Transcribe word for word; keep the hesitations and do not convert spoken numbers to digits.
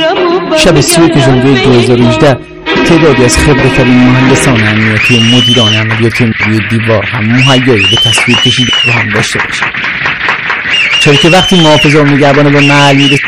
شب سی و یک ژانویه دو هزار و هجده تعدادی از خبره‌ترین مهندسان امنیتی و مدیران عملیات روی دیوار هم مهیای به تصویر کشیدن رو هم داشته باشند، چرا که وقتی محافظ و نگهبان به محل میرسه